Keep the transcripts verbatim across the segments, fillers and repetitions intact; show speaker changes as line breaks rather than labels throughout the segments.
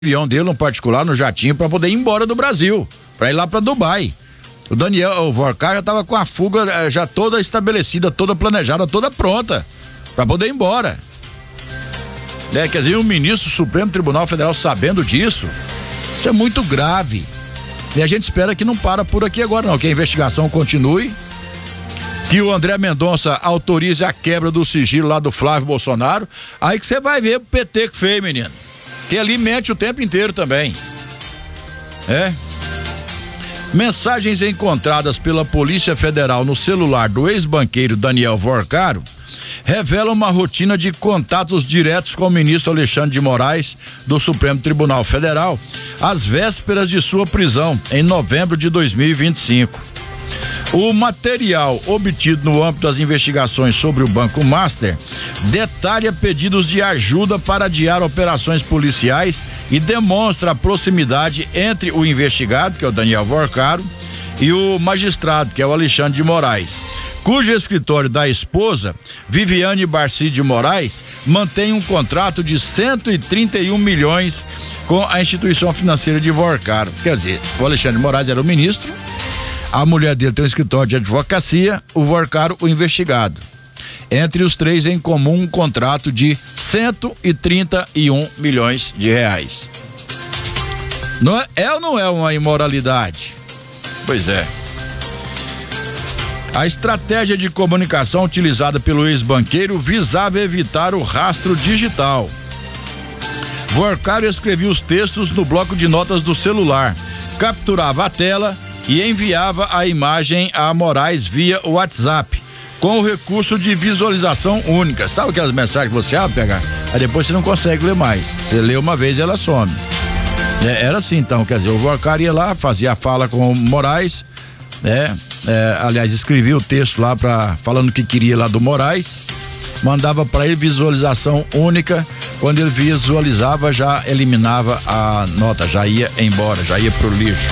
avião dele, no particular, no jatinho, para poder ir embora do Brasil, para ir lá para Dubai. O Daniel, o Vorcar já tava com a fuga já toda estabelecida, toda planejada, toda pronta, para poder ir embora. É, quer dizer, o ministro do Supremo Tribunal Federal sabendo disso, isso é muito grave. E a gente espera que não para por aqui agora não, que a investigação continue, que o André Mendonça autorize a quebra do sigilo lá do Flávio Bolsonaro, aí que você vai ver o P T que fez, menino. Que ali mente o tempo inteiro também. É. Mensagens encontradas pela Polícia Federal no celular do ex-banqueiro Daniel Vorcaro revelam uma rotina de contatos diretos com o ministro Alexandre de Moraes do Supremo Tribunal Federal às vésperas de sua prisão em novembro de dois mil e vinte e cinco. O material obtido no âmbito das investigações sobre o Banco Master detalha pedidos de ajuda para adiar operações policiais e demonstra a proximidade entre o investigado, que é o Daniel Vorcaro, e o magistrado, que é o Alexandre de Moraes, cujo escritório da esposa, Viviane Barci de Moraes, mantém um contrato de cento e trinta e um milhões com a instituição financeira de Vorcaro. Quer dizer, o Alexandre de Moraes era o ministro, a mulher dele tem um escritório de advocacia, o Vorcaro o investigado. Entre os três em comum um contrato de cento e trinta e um milhões de reais. Não é, é ou não é uma imoralidade? Pois é. A estratégia de comunicação utilizada pelo ex-banqueiro visava evitar o rastro digital. Vorcaro escrevia os textos no bloco de notas do celular, capturava a tela e enviava a imagem a Moraes via WhatsApp, com o recurso de visualização única. Sabe aquelas mensagens que você abre, pegar? Aí depois você não consegue ler mais. Você lê uma vez e ela some. É, era assim então, quer dizer, o Vorcaro ia lá, fazia a fala com o Moraes, né? É, aliás, escrevia o texto lá para falando o que queria lá do Moraes, mandava para ele visualização única. Quando ele visualizava, já eliminava a nota, já ia embora, já ia pro lixo.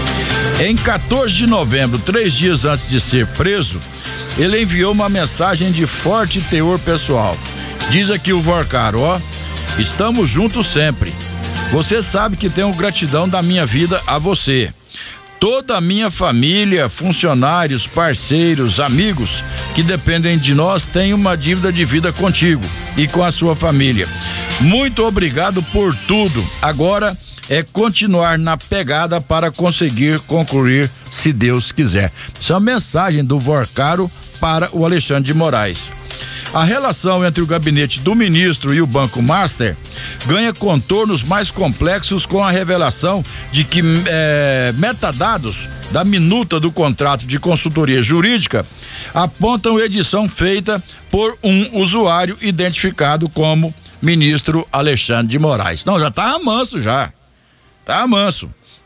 Em quatorze de novembro, três dias antes de ser preso, ele enviou uma mensagem de forte teor pessoal. Diz aqui o Vorcaro, ó: estamos juntos sempre. Você sabe que tenho gratidão da minha vida a você. Toda a minha família, funcionários, parceiros, amigos que dependem de nós têm uma dívida de vida contigo e com a sua família. Muito obrigado por tudo. Agora é continuar na pegada para conseguir concluir, se Deus quiser. Isso é uma mensagem do Vorcaro para o Alexandre de Moraes. A relação entre o gabinete do ministro e o Banco Master ganha contornos mais complexos com a revelação de que é, metadados da minuta do contrato de consultoria jurídica apontam edição feita por um usuário identificado como ministro Alexandre de Moraes. Não, já tá manso já. Tá manso.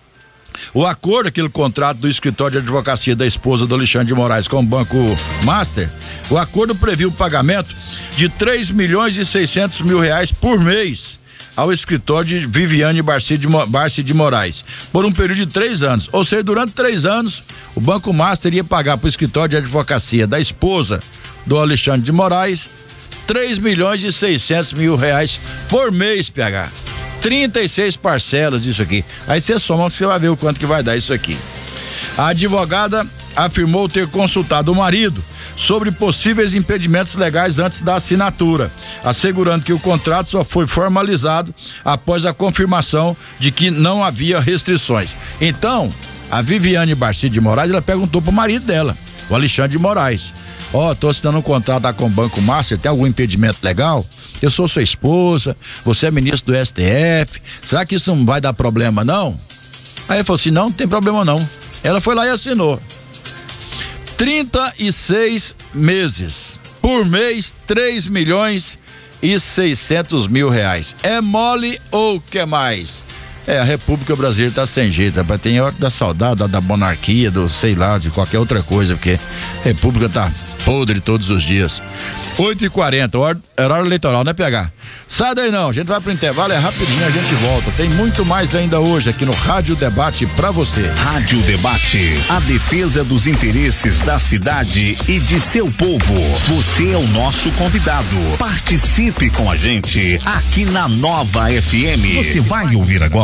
O acordo, aquele contrato do escritório de advocacia da esposa do Alexandre de Moraes com o Banco Master, o acordo previu o pagamento de três milhões e seiscentos mil reais por mês ao escritório de Viviane Barci de, Barci de Moraes, por um período de três anos. Ou seja, durante três anos, o Banco Master ia pagar para o escritório de advocacia da esposa do Alexandre de Moraes três milhões e seiscentos mil reais por mês, P H. trinta e seis parcelas disso aqui. Aí você soma, você vai ver o quanto que vai dar isso aqui. A advogada afirmou ter consultado o marido sobre possíveis impedimentos legais antes da assinatura, assegurando que o contrato só foi formalizado após a confirmação de que não havia restrições. Então, a Viviane Barci de Moraes, ela perguntou pro marido dela, o Alexandre de Moraes: ó, oh, tô assinando um contrato com o Banco Master, tem algum impedimento legal? Eu sou sua esposa, você é ministro do S T F, será que isso não vai dar problema não? Aí ele falou assim: não, não tem problema não. Ela foi lá e assinou. trinta e seis meses, por mês, três milhões e seiscentos mil reais. É mole ou que mais? É, a República Brasileira tá sem jeito, rapaz. Tem hora da saudade, da, da monarquia, do sei lá, de qualquer outra coisa, porque a República tá podre todos os dias. oito e quarenta, horário eleitoral, né, P H? Sai daí não, a gente vai pro intervalo, é rapidinho, a gente volta. Tem muito mais ainda hoje aqui no Rádio Debate pra você.
Rádio Debate, a defesa dos interesses da cidade e de seu povo. Você é o nosso convidado. Participe com a gente aqui na Nova F M. Você vai ouvir agora